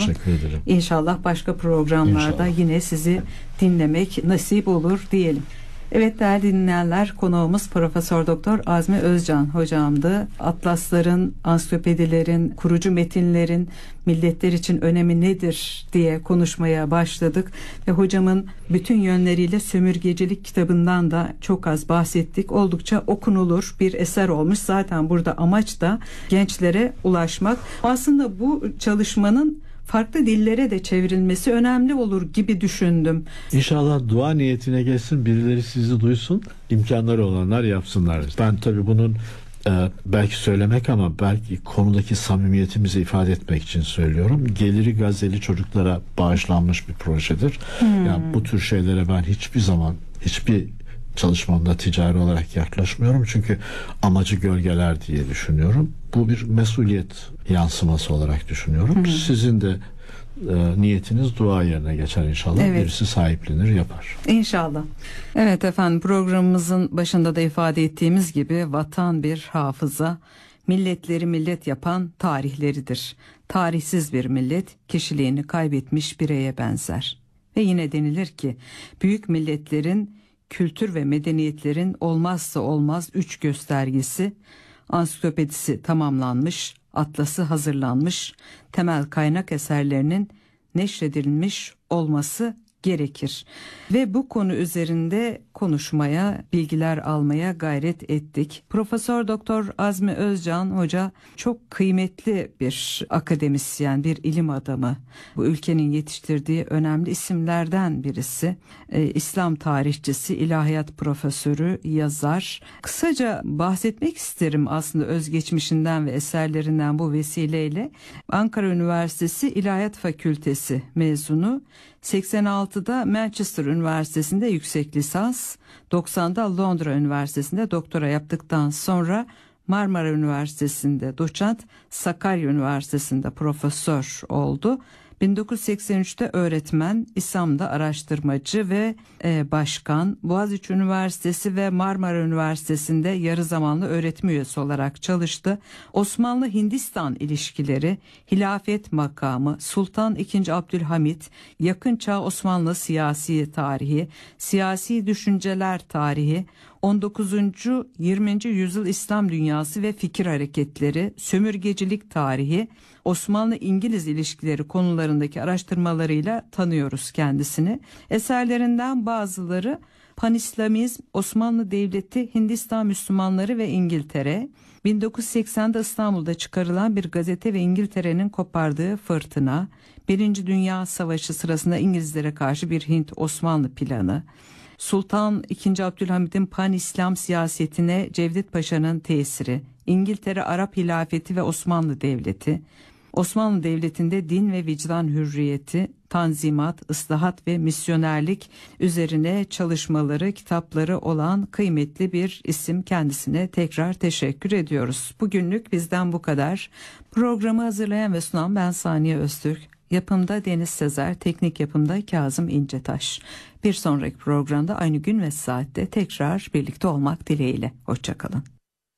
teşekkür ederim. İnşallah başka programlarda yine sizi dinlemek nasip olur diyelim. Evet değerli dinleyenler, konuğumuz Profesör Doktor Azmi Özcan hocamdı. Atlasların, ansiklopedilerin, kurucu metinlerin milletler için önemi nedir diye konuşmaya başladık ve hocamın bütün yönleriyle Sömürgecilik kitabından da çok az bahsettik. Oldukça okunulur bir eser olmuş. Zaten burada amaç da gençlere ulaşmak. Aslında bu çalışmanın farklı dillere de çevrilmesi önemli olur gibi düşündüm. İnşallah dua niyetine geçsin, birileri sizi duysun, imkanları olanlar yapsınlar. Ben tabii bunun belki söylemek ama belki konudaki samimiyetimizi ifade etmek için söylüyorum. Geliri Gazze'li çocuklara bağışlanmış bir projedir. Yani bu tür şeylere ben hiçbir zaman hiçbir çalışmamda ticari olarak yaklaşmıyorum. Çünkü amacı gölgeler diye düşünüyorum. Bu bir mesuliyet yansıması olarak düşünüyorum. Sizin de niyetiniz dua yerine geçer inşallah. Evet. Birisi sahiplenir, yapar. İnşallah. Evet efendim, programımızın başında da ifade ettiğimiz gibi vatan bir hafıza, milletleri millet yapan tarihleridir. Tarihsiz bir millet kişiliğini kaybetmiş bireye benzer. Ve yine denilir ki büyük milletlerin, kültür ve medeniyetlerin olmazsa olmaz 3 göstergesi, ansiklopedisi tamamlanmış, atlası hazırlanmış, temel kaynak eserlerinin neşredilmiş olması gerekir. Ve bu konu üzerinde konuşmaya, bilgiler almaya gayret ettik. Profesör Doktor Azmi Özcan Hoca çok kıymetli bir akademisyen, bir ilim adamı. Bu ülkenin yetiştirdiği önemli isimlerden birisi. İslam tarihçisi, ilahiyat profesörü, yazar. Kısaca bahsetmek isterim aslında özgeçmişinden ve eserlerinden bu vesileyle. Ankara Üniversitesi İlahiyat Fakültesi mezunu. 86'da Manchester Üniversitesi'nde yüksek lisans, 90'da Londra Üniversitesi'nde doktora yaptıktan sonra Marmara Üniversitesi'nde doçent, Sakarya Üniversitesi'nde profesör oldu. 1983'te öğretmen, İSAM'da araştırmacı ve başkan, Boğaziçi Üniversitesi ve Marmara Üniversitesi'nde yarı zamanlı öğretim üyesi olarak çalıştı. Osmanlı-Hindistan ilişkileri, hilafet makamı, Sultan II. Abdülhamit, yakın çağ Osmanlı siyasi tarihi, siyasi düşünceler tarihi, 19. 20. yüzyıl İslam dünyası ve fikir hareketleri, sömürgecilik tarihi, Osmanlı-İngiliz ilişkileri konularındaki araştırmalarıyla tanıyoruz kendisini. Eserlerinden bazıları Panislamizm, Osmanlı Devleti, Hindistan Müslümanları ve İngiltere, 1980'de İstanbul'da çıkarılan bir gazete ve İngiltere'nin kopardığı fırtına, Birinci Dünya Savaşı sırasında İngilizlere karşı bir Hint-Osmanlı planı, Sultan II. Abdülhamid'in pan-İslam siyasetine Cevdet Paşa'nın tesiri, İngiltere Arap Hilafeti ve Osmanlı Devleti, Osmanlı Devleti'nde din ve vicdan hürriyeti, tanzimat, ıslahat ve misyonerlik üzerine çalışmaları, kitapları olan kıymetli bir isim, kendisine tekrar teşekkür ediyoruz. Bugünlük bizden bu kadar. Programı hazırlayan ve sunan ben Saniye Öztürk. Yapımda Deniz Sezer, teknik yapımda Kazım İncetaş. Bir sonraki programda aynı gün ve saatte tekrar birlikte olmak dileğiyle. Hoşça kalın.